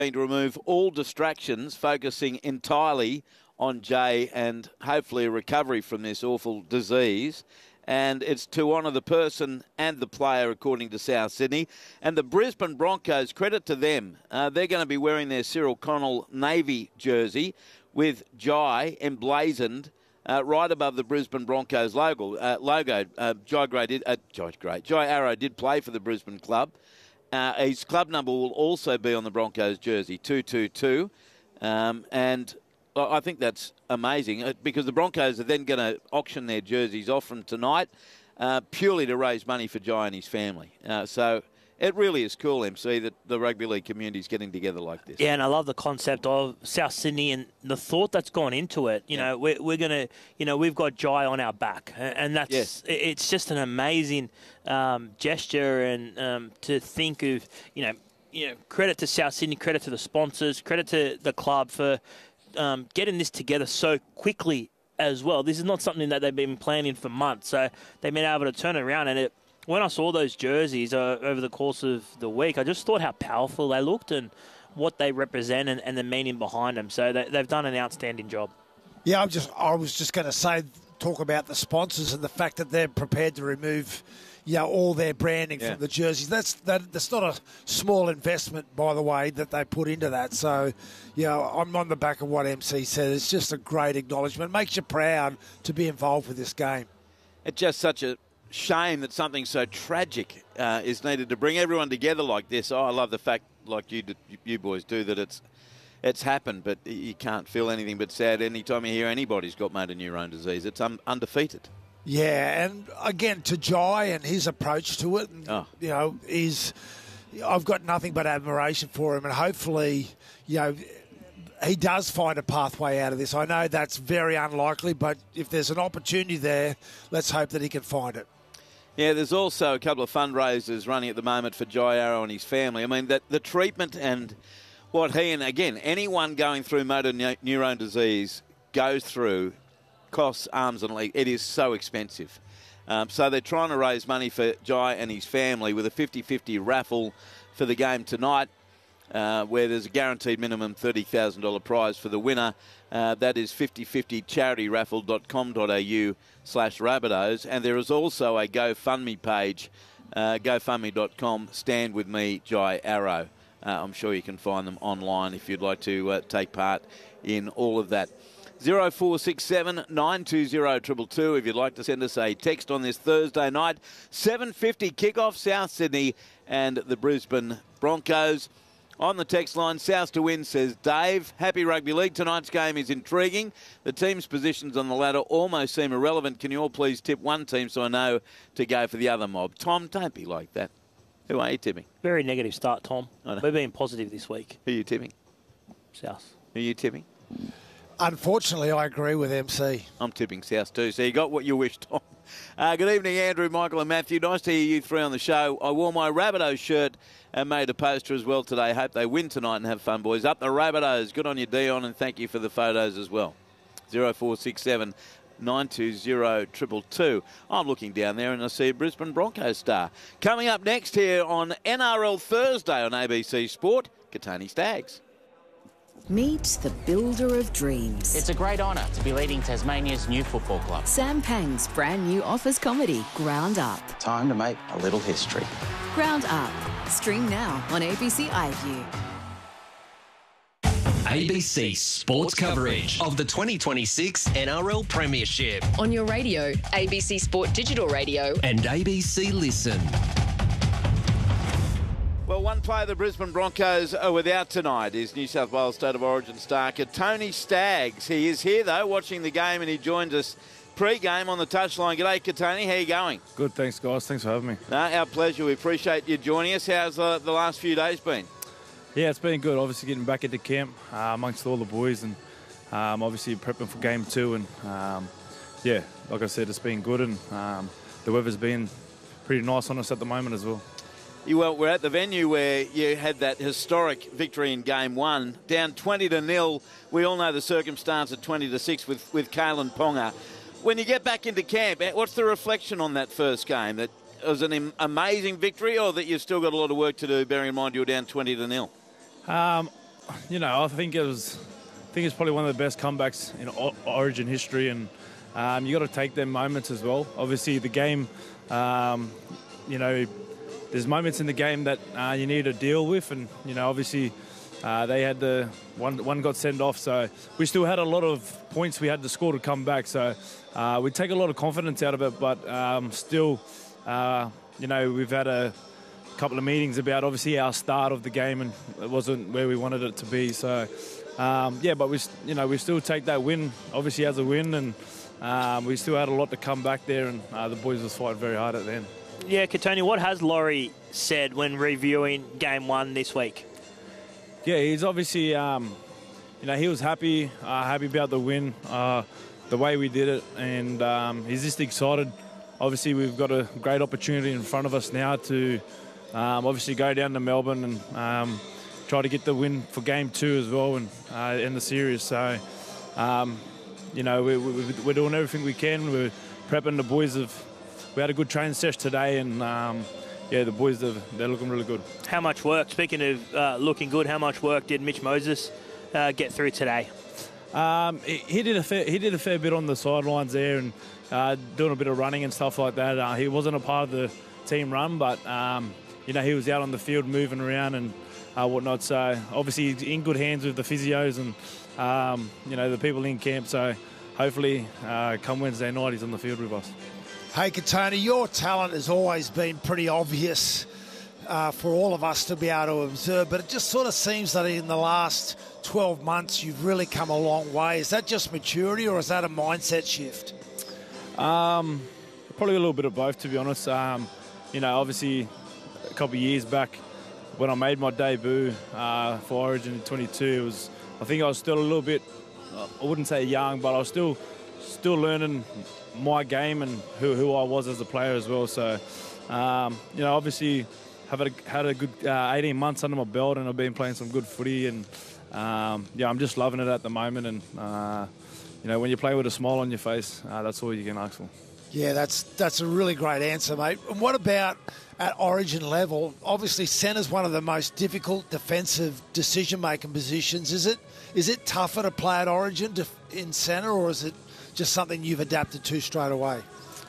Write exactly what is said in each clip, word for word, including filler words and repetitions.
to remove all distractions, focusing entirely on Jay and hopefully a recovery from this awful disease. And it's to honour the person and the player, according to South Sydney. And the Brisbane Broncos, credit to them, uh, they're going to be wearing their Cyril Connell Navy jersey with Jai emblazoned uh, right above the Brisbane Broncos logo. Uh, logo. Uh, Jai Gray did. Uh, Jai Gray. Jai Arrow did play for the Brisbane club. Uh, his club number will also be on the Broncos jersey, two two two. Um, and I think that's amazing because the Broncos are then going to auction their jerseys off from tonight uh, purely to raise money for Jai and his family. Uh, so it really is cool, M C, that the rugby league community is getting together like this. Yeah, and I love the concept of South Sydney and the thought that's gone into it. You yeah. know, we're, we're going to, you know, we've got Jai on our back. And that's, yes. it's just an amazing um, gesture and um, to think of, you know, you know, credit to South Sydney, credit to the sponsors, credit to the club for um, getting this together so quickly as well. This is not something that they've been planning for months. So they've been able to turn it around. And it, when I saw those jerseys uh, over the course of the week, I just thought how powerful they looked and what they represent and, and the meaning behind them. So they, they've done an outstanding job. Yeah, I'm just, I was just going to say, talk about the sponsors and the fact that they're prepared to remove, you know, all their branding yeah. from the jerseys. That's that. That's not a small investment, by the way, that they put into that. So, you know, I'm on the back of what M C said. It's just a great acknowledgement. It makes you proud to be involved with this game. It's just such a shame that something so tragic uh, is needed to bring everyone together like this. Oh, I love the fact, like you you boys do, that it's it's happened, but you can't feel anything but sad anytime you hear anybody's got motor neurone disease. It's un- undefeated. Yeah, and again, to Jai and his approach to it, and, oh. you know, is I've got nothing but admiration for him, and hopefully, you know, he does find a pathway out of this. I know that's very unlikely, but if there's an opportunity there, let's hope that he can find it. Yeah, there's also a couple of fundraisers running at the moment for Jai Arrow and his family. I mean, that the treatment and what he, and again, anyone going through motor neurone disease goes through costs arms and legs. It is so expensive. Um, so they're trying to raise money for Jai and his family with a fifty-fifty raffle for the game tonight, uh, where there's a guaranteed minimum thirty thousand dollars prize for the winner. Uh, that is fifty fifty charity raffle dot com dot a u slash Rabbitohs. And there is also a GoFundMe page, uh, GoFundMe dot com, Stand With Me, Jai Arrow. Uh, I'm sure you can find them online if you'd like to uh, take part in all of that. zero four six seven nine two zero two two two if you'd like to send us a text on this Thursday night. seven fifty kickoff, South Sydney and the Brisbane Broncos. On the text line, South to win, says Dave. Happy Rugby League. Tonight's game is intriguing. The team's positions on the ladder almost seem irrelevant. Can you all please tip one team so I know to go for the other mob? Tom, don't be like that. Who are you tipping? Very negative start, Tom. We're being positive this week. Who are you tipping? South. Who are you tipping? Unfortunately, I agree with M C. I'm tipping South too, so you got what you wished, Tom. Uh, good evening, Andrew, Michael and Matthew. Nice to hear you three on the show. I wore my Rabbitohs shirt and made a poster as well today. Hope they win tonight and have fun, boys. Up the Rabbitohs. Good on you, Dion, and thank you for the photos as well. zero four six seven nine two zero two two two. I'm looking down there and I see a Brisbane Broncos star. Coming up next here on N R L Thursday on A B C Sport, Katoni Staggs. Meet the builder of dreams. It's a great honour to be leading Tasmania's new football club. Sam Pang's brand new office comedy, Ground Up. Time to make a little history. Ground Up. Stream now on A B C iView. A B C Sports coverage of the twenty twenty-six N R L Premiership. On your radio, A B C Sport Digital Radio. And A B C Listen. Well, one player the Brisbane Broncos are without tonight is New South Wales State of Origin star Katoni Staggs. He is here, though, watching the game, and he joins us pre-game on the touchline. G'day, Katoni. How are you going? Good, thanks, guys. Thanks for having me. No, our pleasure. We appreciate you joining us. How's uh, the last few days been? Yeah, it's been good. Obviously, getting back into camp uh, amongst all the boys and um, obviously prepping for game two. And, um, yeah, like I said, it's been good, and um, the weather's been pretty nice on us at the moment as well. You, well, we're at the venue where you had that historic victory in game one, down twenty to nil. We all know the circumstance at twenty to six with, with Kalen Ponga. When you get back into camp, what's the reflection on that first game? That it was an amazing victory, or that you've still got a lot of work to do, bearing in mind you were down twenty to nil? Um, you know, I think it was, I think it's probably one of the best comebacks in Origin history, and um, you got to take them moments as well. Obviously, the game, um, you know, there's moments in the game that uh, you need to deal with, and you know, obviously, uh, they had the one one got sent off, so we still had a lot of points we had to score to come back. So uh, we take a lot of confidence out of it, but um, still, uh, you know, we've had a couple of meetings about obviously our start of the game, and it wasn't where we wanted it to be. So um, yeah, but we you know we still take that win obviously as a win, and um, we still had a lot to come back there, and uh, the boys was fighting very hard at the end. Yeah, Katoni, what has Laurie said when reviewing game one this week? Yeah, he's obviously um, you know he was happy uh, happy about the win, uh, the way we did it, and um, he's just excited. Obviously, we've got a great opportunity in front of us now to Um, obviously go down to Melbourne and um, try to get the win for game two as well, and uh, in the series. So, um, you know, we, we, we're doing everything we can. We're prepping. The boys have. We had a good training session today, and um, yeah, the boys have, they're looking really good. How much work? Speaking of uh, looking good, how much work did Mitch Moses uh, get through today? Um, he, he did a fair, he did a fair bit on the sidelines there, and uh, doing a bit of running and stuff like that. Uh, he wasn't a part of the team run, but. Um, You know, he was out on the field moving around and uh, whatnot. So, obviously, he's in good hands with the physios and, um, you know, the people in camp. So, hopefully, uh, come Wednesday night, he's on the field with us. Hey, Katoni, your talent has always been pretty obvious uh, for all of us to be able to observe, but it just sort of seems that in the last twelve months, you've really come a long way. Is that just maturity, or is that a mindset shift? Um, probably a little bit of both, to be honest. Um, you know, obviously... A couple of years back, when I made my debut uh, for Origin in twenty-two, it was I think I was still a little bit, I wouldn't say young, but I was still still learning my game and who, who I was as a player as well. So, um, you know, obviously, have had a, had a good uh, eighteen months under my belt, and I've been playing some good footy, and um, yeah, I'm just loving it at the moment. And uh, you know, when you play with a smile on your face, uh, that's all you can ask for. Yeah, that's that's a really great answer, mate. And what about at Origin level? Obviously, centre's one of the most difficult defensive decision-making positions. Is it is it tougher to play at Origin to, in centre, or is it just something you've adapted to straight away?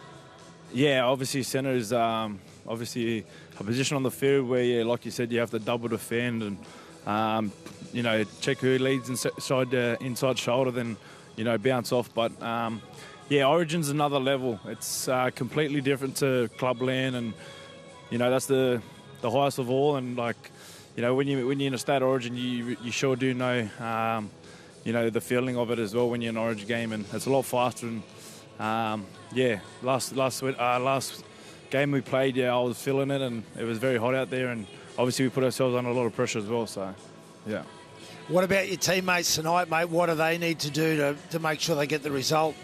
Yeah, obviously centre is um, obviously a position on the field where, yeah, like you said, you have to double defend and um, you know check who leads inside the inside shoulder, then you know bounce off, but. Um, Yeah, Origin's another level. It's uh, completely different to Clubland, and you know that's the the highest of all. And like, you know, when you when you're in a state Origin, you you sure do know, um, you know, the feeling of it as well when you're in an Origin game, and it's a lot faster. And um, yeah, last last uh, last game we played, yeah, I was feeling it, and it was very hot out there, and obviously we put ourselves under a lot of pressure as well. So, yeah. What about your teammates tonight, mate? What do they need to do to to make sure they get the result?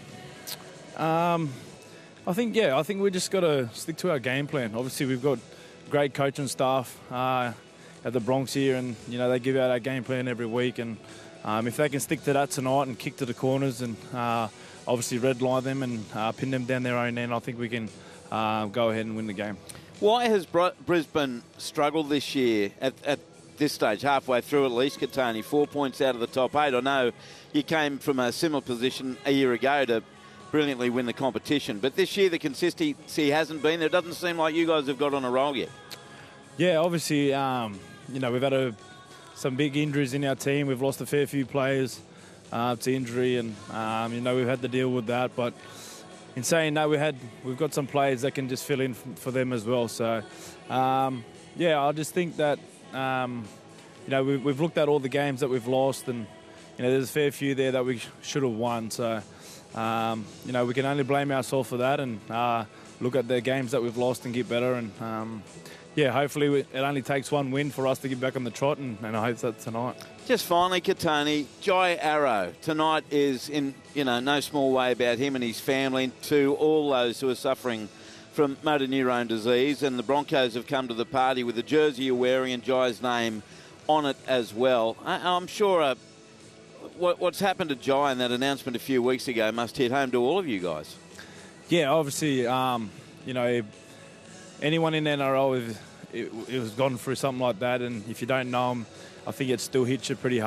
Um, I think, yeah, I think we just got to stick to our game plan. Obviously, we've got great coaching staff uh, at the Bronx here, and, you know, they give out our game plan every week. And um, if they can stick to that tonight and kick to the corners and uh, obviously redline them and uh, pin them down their own end, I think we can uh, go ahead and win the game. Why has Brisbane struggled this year at, at this stage, halfway through at least, Katoni? Four points out of the top eight. I know you came from a similar position a year ago to brilliantly win the competition, but this year the consistency hasn't been there. It doesn't seem like you guys have got on a roll yet. Yeah, obviously, um, you know, we've had a, some big injuries in our team. We've lost a fair few players uh, to injury, and um, you know, we've had to deal with that. But in saying that, we had we've got some players that can just fill in for them as well. So um, yeah, I just think that um, you know we've, we've looked at all the games that we've lost, and you know, there's a fair few there that we should have won. So. Um, you know, we can only blame ourselves for that, and uh, look at the games that we've lost and get better. And um, yeah, hopefully we, it only takes one win for us to get back on the trot, and, and I hope that's tonight. Just finally, Katoni, Jai Arrow tonight is in you know no small way about him and his family, to all those who are suffering from motor neurone disease, and the Broncos have come to the party with the jersey you're wearing and Jai's name on it as well. I, I'm sure. Uh, What, what's happened to Jai in that announcement a few weeks ago must hit home to all of you guys. Yeah, obviously, um, you know, anyone in the N R L, it, it, it was gone through something like that, and if you don't know him, I think it still hits you pretty hard.